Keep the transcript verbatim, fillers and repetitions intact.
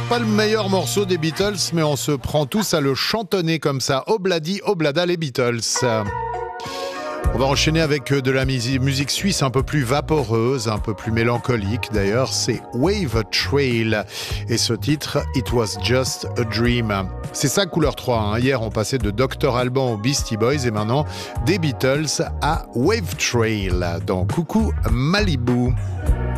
pas le meilleur morceau des Beatles, mais on se prend tous à le chantonner comme ça. Obladi, oblada, les Beatles. On va enchaîner avec de la musique suisse un peu plus vaporeuse, un peu plus mélancolique. D'ailleurs, c'est Wave Trail. Et ce titre, It Was Just a Dream. C'est ça, couleur trois. Hein. Hier, on passait de docteur Alban aux Beastie Boys et maintenant des Beatles à Wave Trail dans Coucou Malibu.